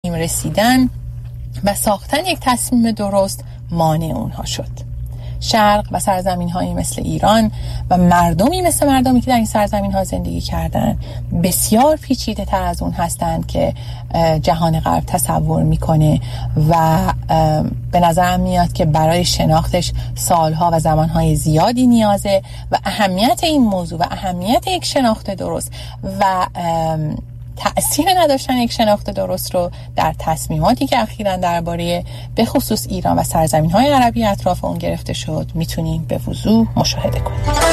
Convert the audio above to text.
تصمیم رسیدن و ساختن یک تصمیم درست مانع اونها شد. شرق و سرزمین‌هایی مثل ایران و مردمی مثل مردمی که در این سرزمین‌ها زندگی کردن بسیار پیچیده تر از اون هستند که جهان غرب تصور میکنه و به نظرم میاد که برای شناختش سالها و زمانهای زیادی نیازه و اهمیت این موضوع و اهمیت یک شناخت درست و تأثیر نداشتن یک شناخت درست رو در تصمیماتی که اخیراً درباره به خصوص ایران و سرزمین‌های عربی اطراف اون گرفته شد میتونیم به وضوح مشاهده کنیم.